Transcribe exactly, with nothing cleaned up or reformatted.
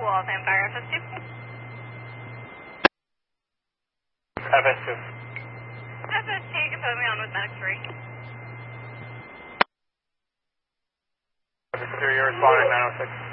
Walls Empire, F S two. F S two. F S two, you can put me on with Medic three. F S two, you're responding nine oh six.